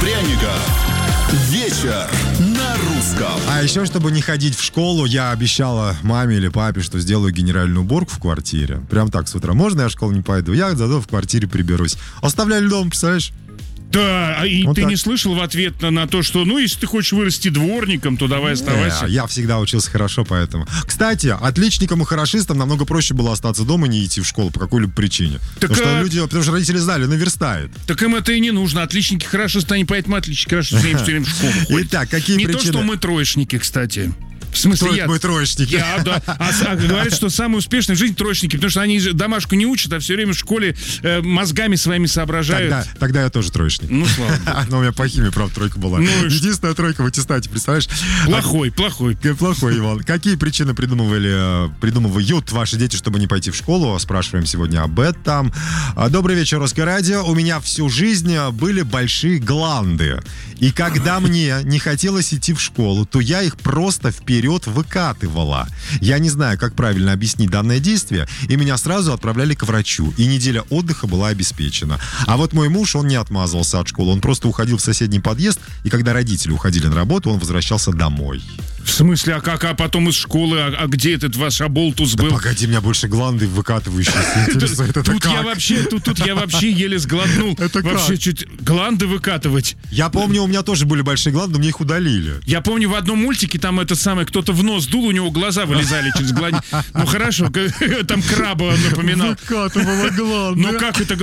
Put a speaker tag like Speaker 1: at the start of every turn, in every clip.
Speaker 1: Пряников. Вечер на русском.
Speaker 2: А еще, чтобы не ходить в школу, я обещала маме или папе, что сделаю генеральную уборку в квартире. Прям так с утра. Можно я в школу не пойду? Я зато в квартире приберусь. Оставляли дома, представляешь?
Speaker 3: Да, и
Speaker 2: Вот
Speaker 3: ты
Speaker 2: так.
Speaker 3: не слышал в ответ на то, что, если ты хочешь вырасти дворником, то давай оставайся.
Speaker 2: Я всегда учился хорошо, поэтому. Кстати, отличникам и хорошистам намного проще было остаться дома и не идти в школу по какой-либо причине.
Speaker 3: Так,
Speaker 2: Потому что родители знали, наверстает.
Speaker 3: Так им это и не нужно. Отличники хорошисты, они поэтому отличники хорошисты все время в школу ходят.
Speaker 2: Итак, какие
Speaker 3: Не
Speaker 2: причины?
Speaker 3: то, что мы троечники, кстати. В смысле,
Speaker 2: Кто это мы троечники?
Speaker 3: Да. Говорят, что самые успешные в жизни троечники, потому что они же домашку не учат, а все время в школе мозгами своими соображают.
Speaker 2: Тогда я тоже троечник.
Speaker 3: Ну, слава богу.
Speaker 2: Но у меня по химии, правда, тройка была. Единственная тройка в аттестате, представляешь?
Speaker 3: Плохой.
Speaker 2: Плохой, Иван. Какие причины придумывают ваши дети, чтобы не пойти в школу? Спрашиваем сегодня об этом. Добрый вечер, Русское радио. У меня всю жизнь были большие гланды. И когда мне не хотелось идти в школу, то я их просто вперед выкатывала. Я не знаю, как правильно объяснить данное действие, и меня сразу отправляли к врачу, и неделя отдыха была обеспечена. А вот мой муж, он не отмазывался от школы, он просто уходил в соседний подъезд, и когда родители уходили на работу, он возвращался домой.
Speaker 3: В смысле, а потом из школы, а где этот ваш оболтус был?
Speaker 2: Да погоди, у меня больше гланды выкатывающиеся интересуют. Это
Speaker 3: Тут
Speaker 2: как?
Speaker 3: я вообще еле сглотнул.
Speaker 2: Это как?
Speaker 3: Вообще чуть гланды выкатывать.
Speaker 2: Я помню, у меня тоже были большие гланды, но мне их удалили.
Speaker 3: Я помню, в одном мультике там кто-то в нос дул, у него глаза вылезали через гланды. Ну хорошо, там краба напоминал.
Speaker 2: Выкатывала гланды.
Speaker 3: Ну как это?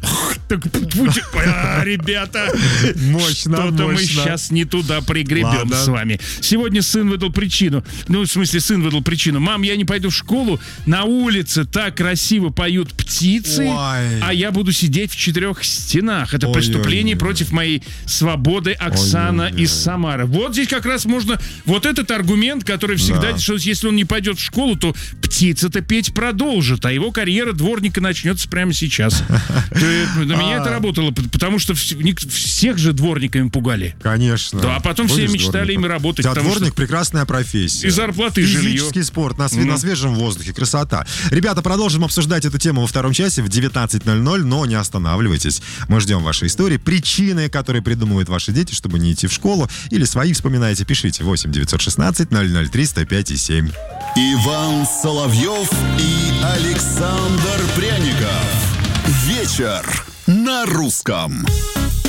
Speaker 3: Ребята,
Speaker 2: Мощно,
Speaker 3: что-то мы
Speaker 2: мощно.
Speaker 3: сейчас не туда пригребем
Speaker 2: Ладно.
Speaker 3: с вами. Сегодня сын выдал причину. Сын выдал причину. Мам, я не пойду в школу. На улице так красиво поют птицы,
Speaker 2: Ой.
Speaker 3: а я буду сидеть в 4 стенах. Это преступление
Speaker 2: Ой-ой-ой.
Speaker 3: против моей свободы. Оксана
Speaker 2: Ой-ой-ой.
Speaker 3: из Самары. Вот здесь как раз можно... Вот этот аргумент, который всегда...
Speaker 2: Да.
Speaker 3: Что если он не пойдет в школу, то птица-то петь продолжит, а его карьера дворника начнется прямо сейчас. На меня это работало, потому что всех же дворниками пугали.
Speaker 2: Конечно.
Speaker 3: Да, а потом все
Speaker 2: Будешь
Speaker 3: мечтали
Speaker 2: дворником?
Speaker 3: ими работать.
Speaker 2: У тебя
Speaker 3: потому
Speaker 2: дворник
Speaker 3: что-
Speaker 2: прекрасная профессия.
Speaker 3: И зарплаты, и жилье.
Speaker 2: Физический спорт на свежем воздухе. Красота. Ребята, продолжим обсуждать эту тему во втором часе в 19:00, но не останавливайтесь. Мы ждем ваши истории, причины, которые придумывают ваши дети, чтобы не идти в школу, или свои вспоминаете, пишите 8-916-003-105-7.
Speaker 1: Иван Соловьев и Александр Пряников. Вечер на русском.